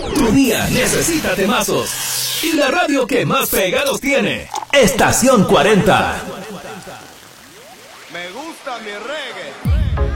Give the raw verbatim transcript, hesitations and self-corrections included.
Tu día necesita temazos. Y la radio que más pegados tiene. Estación cuarenta. Me gusta mi reggae.